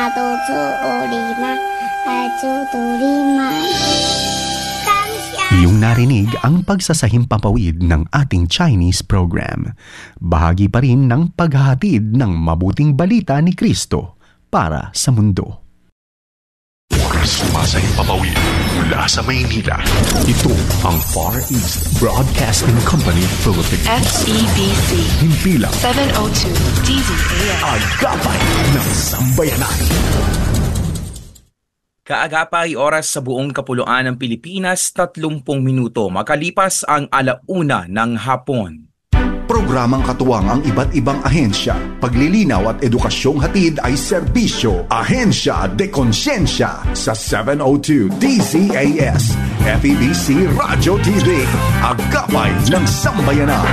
Iyong narinig ang pagsasahimpapawid ng ating Chinese program. Bahagi pa rin ng paghahatid ng mabuting balita ni Kristo para sa mundo. Sumasahimpapawid mula sa Maynila. Ito ang Far East Broadcasting Company Philippines. FEBC. Himpilang 702 DZAS. Agapay ng Sambayanan. Kaagapay oras sa buong kapuluan ng Pilipinas, 30 minuto makalipas ang 1:00 ng hapon. Programang katuwang ang iba't ibang ahensya. Paglilinaw at edukasyong hatid ay serbisyo. Ahensya de Konsyensya sa 702 DZAS. FEBC Radio TV. Agapay ng Sambayanan.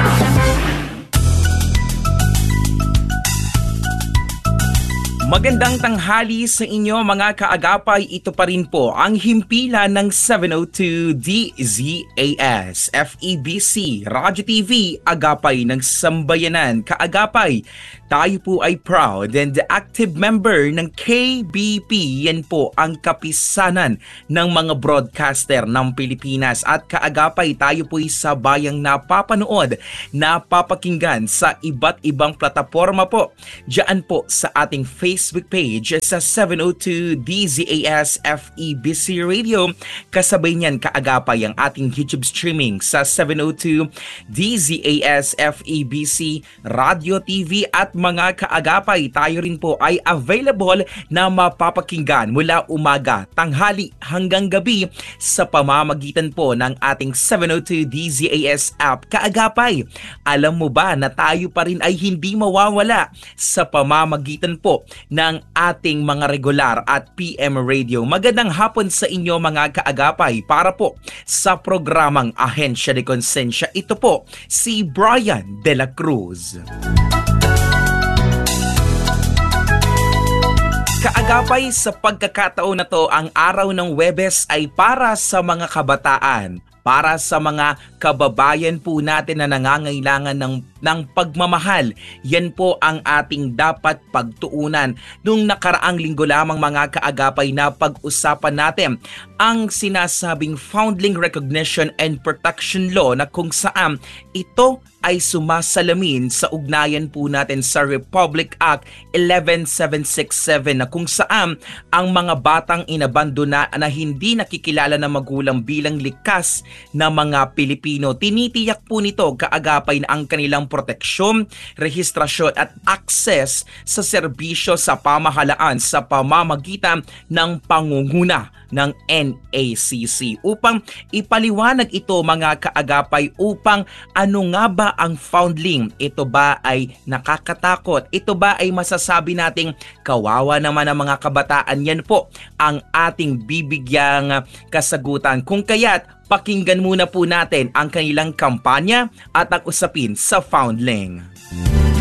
Magandang tanghali sa inyo mga kaagapay. Ito pa rin po ang himpilan ng 702 DZAS, FEBC, Radyo TV, Agapay ng Sambayanan. Kaagapay, tayo po ay proud and active member ng KBP. Yan po ang kapisanan ng mga broadcaster ng Pilipinas. At kaagapay, tayo po ay sabayang napapanood, napapakinggan sa iba't ibang plataforma po. Diyan po sa ating Facebook page sa 702 DZAS FEBC Radio. Kasabay niyan kaagapay ang ating YouTube streaming sa 702 DZAS FEBC Radio TV. At mga kaagapay, tayo rin po ay available na mapapakinggan mula umaga, tanghali hanggang gabi sa pamamagitan po ng ating 702 DZAS app. Kaagapay, alam mo ba na tayo pa rin ay hindi mawawala sa pamamagitan po ng ating mga regular at PM radio. Magandang hapon sa inyo mga kaagapay para po sa programang Ahensya de Konsensya. Ito po si Brian De La Cruz. Kaagapay, sa pagkakataon na to, ang araw ng Huwebes ay para sa mga kabataan, para sa mga kababayan po natin na nangangailangan ng pagmamahal. Yan po ang ating dapat pagtuunan. Nung nakaraang linggo lamang mga kaagapay na pag-usapan natin ang sinasabing Foundling Recognition and Protection Law na kung saan ito ay sumasalamin sa ugnayan po natin sa Republic Act 11767 na kung saan ang mga batang inabandona na hindi nakikilala ng magulang bilang likas na mga Pilipino. Tinitiyak po nito kaagapay na ang kanilang proteksyon, rehistrasyon at access sa serbisyo sa pamahalaan sa pamamagitan ng pangunguna ng NACC. Upang ipaliwanag ito mga kaagapay, upang ano nga ba ang foundling? Ito ba ay nakakatakot? Ito ba ay masasabi nating kawawa naman ang mga kabataan? Yan po ang ating bibigyang kasagutan. Kung kaya't pakinggan muna po natin ang kanilang kampanya at ang usapin sa foundling.